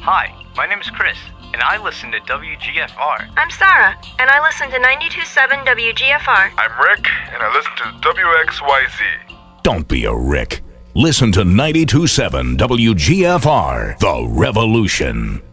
Hi, my name is Chris, and I listen to WGFR. I'm Sarah, and I listen to 92.7 WGFR. I'm Rick, and I listen to WXYZ. Don't be a Rick. Listen to 92.7 WGFR, The Revolution.